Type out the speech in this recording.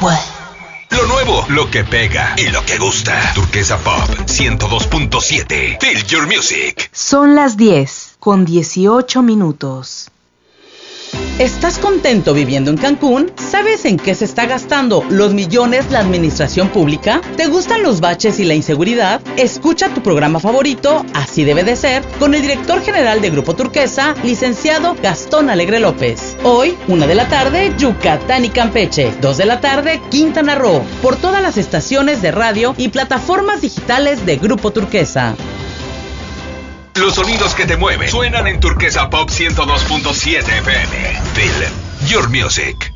Lo nuevo, lo que pega y lo que gusta. Turquesa Pop 102.7. Feel your music. Son las 10:18. ¿Estás contento viviendo en Cancún? ¿Sabes en qué se está gastando los millones la administración pública? ¿Te gustan los baches y la inseguridad? Escucha tu programa favorito, Así debe de ser, con el director general de Grupo Turquesa, licenciado Gastón Alegre López. Hoy, 1 de la tarde, Yucatán y Campeche. 2 de la tarde, Quintana Roo. Por todas las estaciones de radio y plataformas digitales de Grupo Turquesa. Los sonidos que te mueven suenan en Turquesa Pop 102.7 FM. Feel your music.